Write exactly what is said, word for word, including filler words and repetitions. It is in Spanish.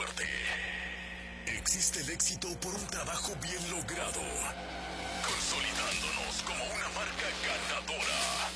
suerte. Existe el éxito por un trabajo bien logrado.